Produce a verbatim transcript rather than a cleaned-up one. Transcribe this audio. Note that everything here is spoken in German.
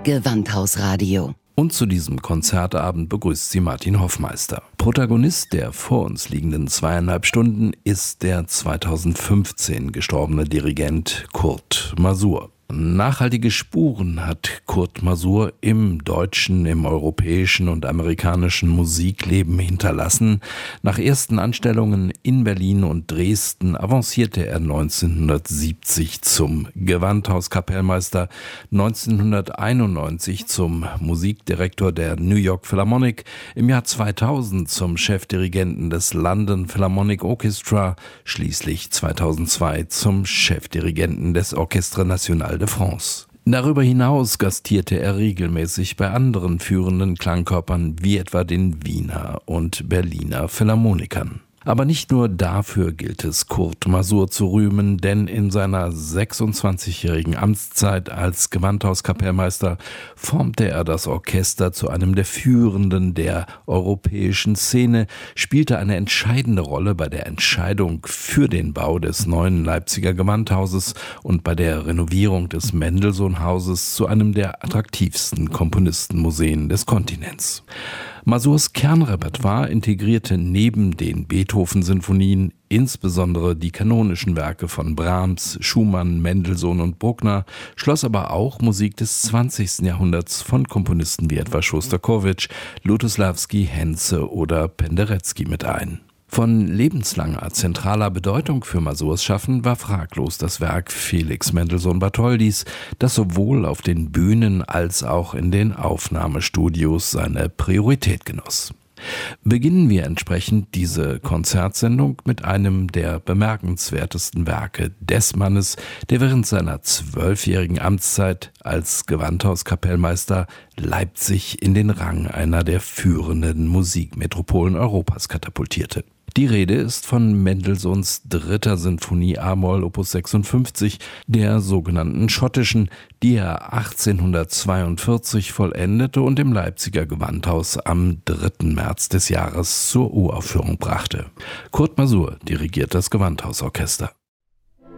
Gewandhausradio. Und zu diesem Konzertabend begrüßt sie Martin Hoffmeister. Protagonist der vor uns liegenden zweieinhalb Stunden ist der zweitausendfünfzehn gestorbene Dirigent Kurt Masur. Nachhaltige Spuren hat Kurt Masur im deutschen, im europäischen und amerikanischen Musikleben hinterlassen. Nach ersten Anstellungen in Berlin und Dresden avancierte er neunzehnhundertsiebzig zum Gewandhauskapellmeister, neunzehnhunderteinundneunzig zum Musikdirektor der New York Philharmonic, im Jahr zweitausend zum Chefdirigenten des London Philharmonic Orchestra, schließlich zweitausendzwei zum Chefdirigenten des Orchestre National de France. Darüber hinaus gastierte er regelmäßig bei anderen führenden Klangkörpern wie etwa den Wiener und Berliner Philharmonikern. Aber nicht nur dafür gilt es, Kurt Masur zu rühmen, denn in seiner sechsundzwanzigjährigen Amtszeit als Gewandhauskapellmeister formte er das Orchester zu einem der führenden der europäischen Szene, spielte eine entscheidende Rolle bei der Entscheidung für den Bau des neuen Leipziger Gewandhauses und bei der Renovierung des Mendelssohn-Hauses zu einem der attraktivsten Komponistenmuseen des Kontinents. Masurs Kernrepertoire integrierte neben den Beethoven-Sinfonien insbesondere die kanonischen Werke von Brahms, Schumann, Mendelssohn und Bruckner, schloss aber auch Musik des zwanzigsten Jahrhunderts von Komponisten wie etwa Schostakowitsch, Lutoslawski, Henze oder Penderecki mit ein. Von lebenslanger zentraler Bedeutung für Masurs Schaffen war fraglos das Werk Felix Mendelssohn Bartholdys, das sowohl auf den Bühnen als auch in den Aufnahmestudios seine Priorität genoss. Beginnen wir entsprechend diese Konzertsendung mit einem der bemerkenswertesten Werke des Mannes, der während seiner zwölfjährigen Amtszeit als Gewandhauskapellmeister Leipzig in den Rang einer der führenden Musikmetropolen Europas katapultierte. Die Rede ist von Mendelssohns dritter Sinfonie a-Moll Opus sechsundfünfzig, der sogenannten schottischen, die er achtzehnhundertzweiundvierzig vollendete und im Leipziger Gewandhaus am dritten März des Jahres zur Uraufführung brachte. Kurt Masur dirigiert das Gewandhausorchester.